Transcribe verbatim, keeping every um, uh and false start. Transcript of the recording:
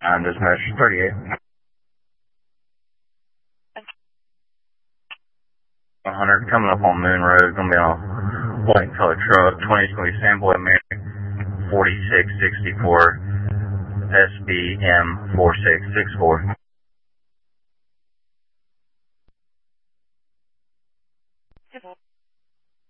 I'm dispatch thirty-eight. one hundred coming up on Moon Road, gonna be on a white colored truck, twenty twenty sample at Mary, forty-six sixty-four, S B M four six six four.